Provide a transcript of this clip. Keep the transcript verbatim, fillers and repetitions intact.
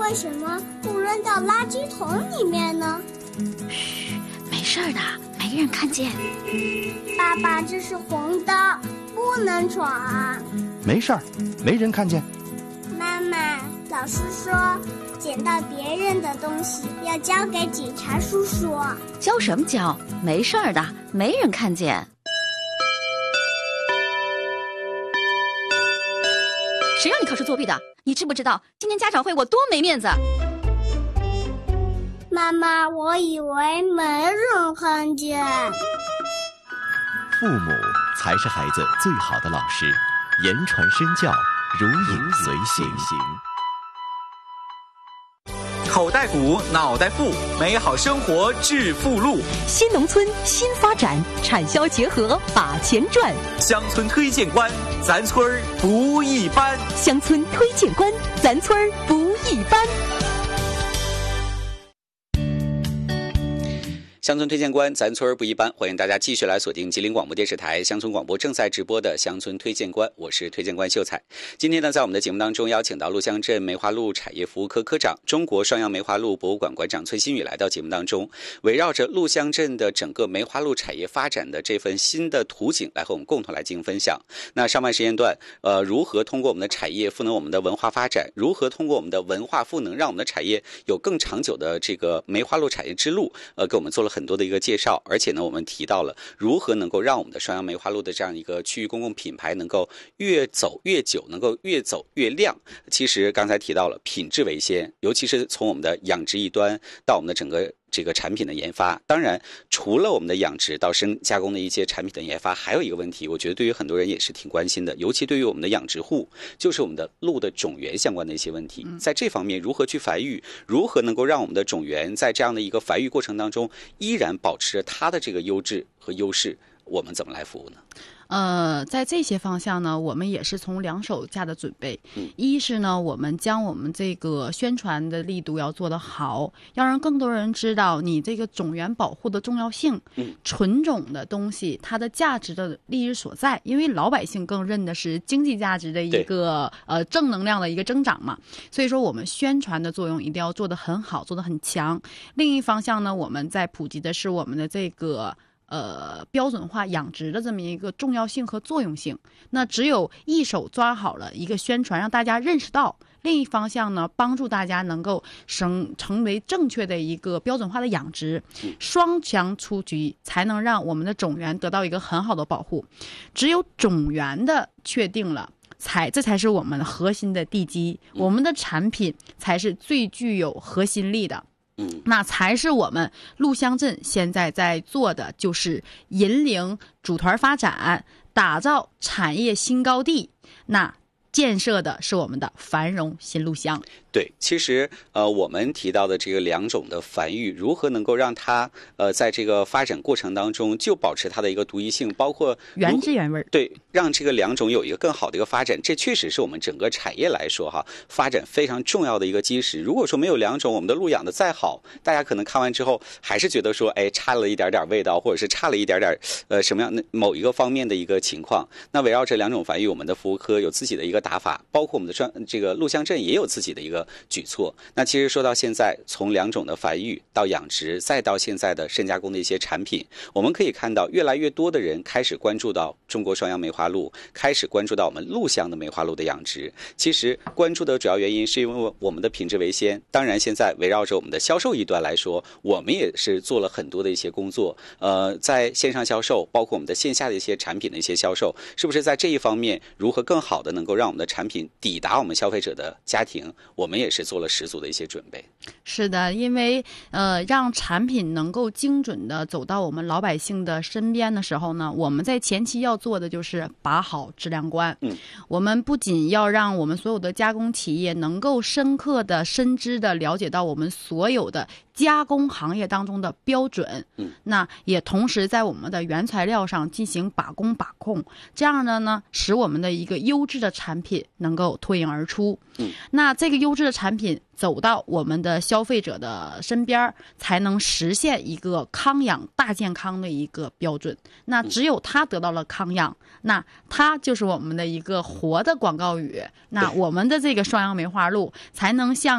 为什么不扔到垃圾桶里面呢？ 嘘，没事的，没人看见。 爸爸，这是红灯，不能闯。 没事儿，没人看见。 妈妈，老师说捡到别人的东西要交给警察叔叔。 交什么交？没事儿的，没人看见。谁让你考试作弊的？你知不知道今天家长会我多没面子？ 妈妈，我以为没人看见。 父母才是孩子最好的老师，言传身教，如影随形。 口袋鼓，脑袋富，美好生活致富路。 新农村新发展，产销结合把钱赚。 乡村推荐官，咱村儿不一般。 乡村推荐官，咱村儿不一般。 乡村推荐官，咱村儿不一般。欢迎大家继续来锁定吉林广播电视台乡村广播正在直播的乡村推荐官，我是推荐官秀才。今天呢，在我们的节目当中邀请到陆乡镇梅花鹿产业服务科科长、中国双阳梅花鹿博物馆馆长崔新宇来到节目当中，围绕着陆乡镇的整个梅花鹿产业发展的这份新的图景来和我们共同来进行分享。那上半时间段，呃，如何通过我们的产业赋能我们的文化发展，如何通过我们的文化赋能让我们的产业有更长久的这个梅花鹿产业之路，呃，给我们做了很多的一个介绍，而且呢，我们提到了如何能够让我们的双阳梅花鹿的这样一个区域公共品牌能够越走越久，能够越走越亮。其实刚才提到了品质为先，尤其是从我们的养殖一端到我们的整个这个产品的研发。当然除了我们的养殖到深加工的一些产品的研发，还有一个问题我觉得对于很多人也是挺关心的，尤其对于我们的养殖户，就是我们的鹿的种源相关的一些问题。在这方面如何去繁育，如何能够让我们的种源在这样的一个繁育过程当中依然保持着它的这个优质和优势，我们怎么来服务呢？ 呃，在这些方向呢，我们也是从两手下的准备。嗯、一是呢，我们将我们这个宣传的力度要做得好，要让更多人知道你这个种源保护的重要性。嗯、纯种的东西它的价值的利益所在，因为老百姓更认的是经济价值的一个呃正能量的一个增长嘛。所以说，我们宣传的作用一定要做得很好，做得很强。另一方向呢，我们在普及的是我们的这个。呃，标准化养殖的这么一个重要性和作用性，那只有一手抓好了一个宣传，让大家认识到；另一方向呢，帮助大家能够成成为正确的一个标准化的养殖，双强出局，才能让我们的种源得到一个很好的保护。只有种源的确定了，才这才是我们核心的地基，我们的产品才是最具有核心力的。那才是我们陆乡镇现在在做的，就是引领组团发展，打造产业新高地，那建设的是我们的繁荣新陆乡。 对，其实呃，我们提到的这个两种的繁育，如何能够让它呃在这个发展过程当中就保持它的一个独一性，包括原汁原味， 对，让这个两种有一个更好的一个发展，这确实是我们整个产业来说哈发展非常重要的一个基石。如果说没有两种，我们的鹿养的再好，大家可能看完之后还是觉得说，哎，差了一点点味道，或者是差了一点点呃什么样的某一个方面的一个情况。那围绕这两种繁育，我们的服务科有自己的一个打法，包括我们的专这个陆乡镇也有自己的一个举措。那其实说到现在，从两种的繁育到养殖，再到现在的深加工的一些产品，我们可以看到越来越多的人开始关注到中国双阳梅花鹿，开始关注到我们陆乡的梅花鹿的养殖。其实关注的主要原因是因为我们的品质为先。当然现在围绕着我们的销售一端来说，我们也是做了很多的一些工作，呃，在线上销售，包括我们的线下的一些产品的一些销售，是不是在这一方面如何更好的能够让我们的产品抵达我们消费者的家庭，我们也是做了十足的一些准备。 是的，因为呃，让产品能够精准的走到我们老百姓的身边的时候呢，我们在前期要做的就是把好质量关。嗯，我们不仅要让我们所有的加工企业能够深刻的深知的了解到我们所有的加工行业当中的标准，嗯，那也同时在我们的原材料上进行把工把控，这样的呢，使我们的一个优质的产品能够脱颖而出。嗯，那这个优质的产品走到我们的消费者的身边，才能实现一个康养大健康的一个标准。那只有它得到了康养，那它就是我们的一个活的广告语。那我们的这个双阳梅花鹿才能像